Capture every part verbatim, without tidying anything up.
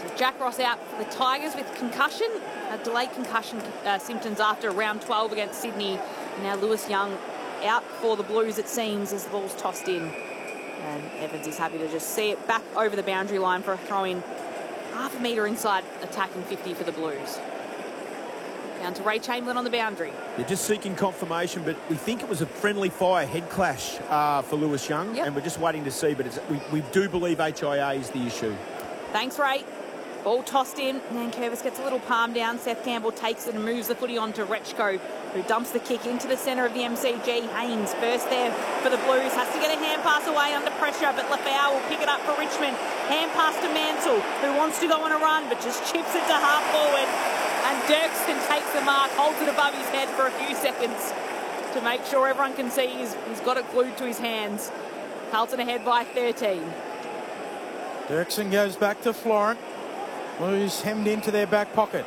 Jack Ross out for the Tigers with concussion, uh, delayed concussion uh, symptoms after round twelve against Sydney. Now Lewis Young out for the Blues, it seems, as the ball's tossed in. And Evans is happy to just see it back over the boundary line for a throw-in. Half a metre inside, attacking fifty for the Blues. Down to Ray Chamberlain on the boundary. They're just seeking confirmation, but we think it was a friendly fire head clash uh, for Lewis Young, yep. and we're just waiting to see, but it's, we, we do believe H I A is the issue. Thanks, Ray. Ball tossed in, and Curvis gets a little palm down. Seth Campbell takes it and moves the footy on to Rechko, who dumps the kick into the centre of the M C G. Haynes first there for the Blues, has to get a hand pass away under pressure, but Lefau will pick it up for Richmond. Hand pass to Mansell, who wants to go on a run, but just chips it to half forward. And Dirksen takes the mark, holds it above his head for a few seconds to make sure everyone can see he's, he's got it glued to his hands. Carlton ahead by thirteen. Dirksen goes back to Florent. Blues hemmed into their back pocket.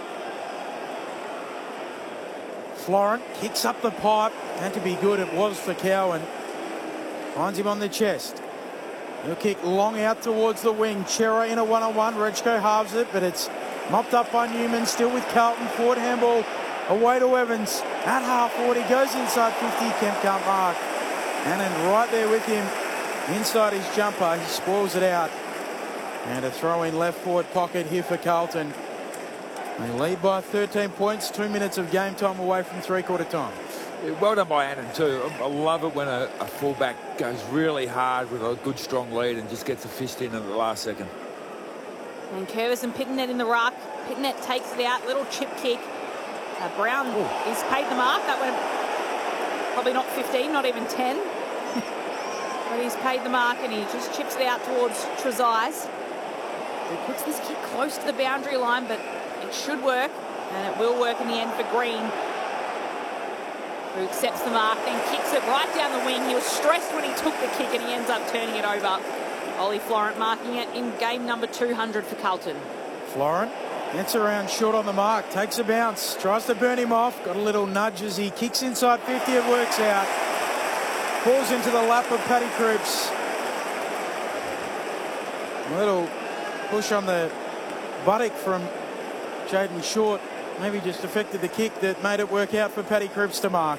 Florent kicks up the pipe. Had to be good. It was for Cowan. Finds him on the chest. He'll kick long out towards the wing. Chera in a one-on-one. Rechko halves it, but it's mopped up by Newman. Still with Carlton. Forward handball away to Evans. At half forward, he goes inside fifty. Kemp can't mark. And then right there with him, inside his jumper, he spoils it out. And a throw in left forward pocket here for Carlton. They lead by thirteen points, two minutes of game time away from three-quarter time. Yeah, well done by Annan too. I love it when a, a fullback goes really hard with a good strong lead and just gets a fist in at the last second. And Curvis and Pittonet in the ruck. Pittonet takes it out, little chip kick. Uh, Brown Ooh. is paid the mark. That went probably not fifteen, not even ten. But he's paid the mark and he just chips it out towards Trezise. He puts this kick close to the boundary line, but it should work, and it will work in the end for Green, who accepts the mark, then kicks it right down the wing. He was stressed when he took the kick, and he ends up turning it over. Ollie Florent marking it in game number two hundred for Carlton. Florent gets around short on the mark, takes a bounce, tries to burn him off, got a little nudge as he kicks inside fifty, it works out. Falls into the lap of Paddy Cripps. A little push on the buttock from Jaden Short. Maybe just affected the kick that made it work out for Paddy Cripps to mark.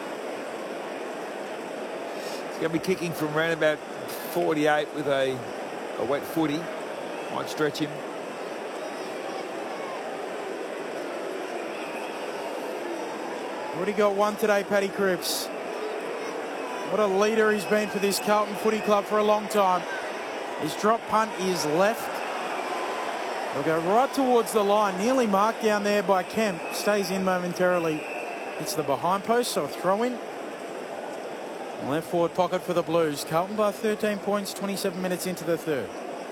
He's going to be kicking from around about forty-eight with a, a wet footy. Might stretch him. Already got one today, Paddy Cripps. What a leader he's been for this Carlton Footy Club for a long time. His drop punt is left. He'll go right towards the line. Nearly marked down there by Kemp. Stays in momentarily. It's the behind post, so a throw in. Left forward pocket for the Blues. Carlton by thirteen points, twenty-seven minutes into the third.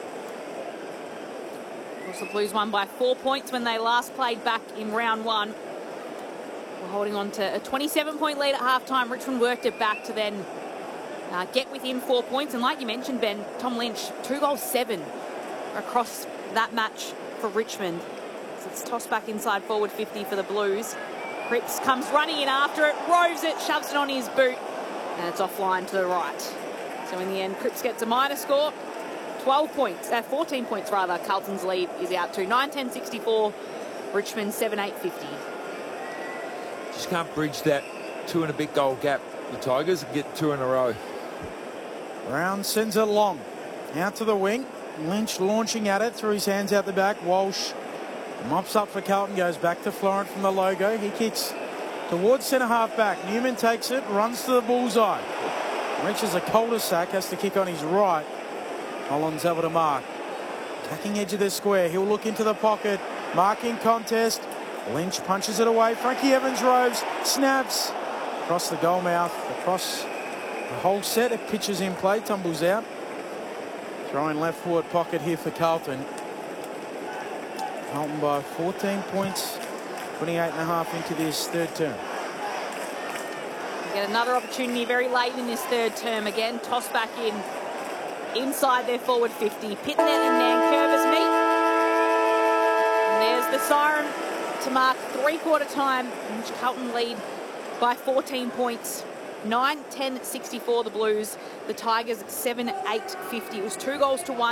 Of course, the Blues won by four points when they last played back in round one. We're holding on to a twenty-seven point lead at halftime. Richmond worked it back to then uh, get within four points. And like you mentioned, Ben, Tom Lynch, two goals, seven across that match for Richmond. So it's tossed back inside forward fifty for the Blues. Cripps comes running in after it, roves it, shoves it on his boot, and it's offline to the right. So in the end, Cripps gets a minor score. twelve points, uh, fourteen points rather. Carlton's lead is out to nine ten sixty-four. Richmond seven eight fifty. Just can't bridge that two and a bit goal gap, the Tigers, and get two in a row. Brown sends it long. Out to the wing. Lynch launching at it, through his hands out the back. Walsh mops up for Carlton, goes back to Florent from the logo. He kicks towards centre half back. Newman takes it, runs to the bullseye. Reaches a cul-de-sac, has to kick on his right. Holland's able to mark. Attacking edge of the square. He'll look into the pocket. Marking contest. Lynch punches it away. Frankie Evans roves, snaps across the goal mouth, across the whole set of pitches in play, tumbles out. Throwing left forward pocket here for Carlton. Carlton by fourteen points, twenty-eight and a half into this third term. We get another opportunity very late in this third term. Again, toss back in inside their forward fifty. Pittonet and Nankervis meet. And there's the siren to mark three-quarter time, in which Carlton lead by fourteen points. nine ten sixty-four the Blues. The Tigers seven eight fifty. It was two goals to one.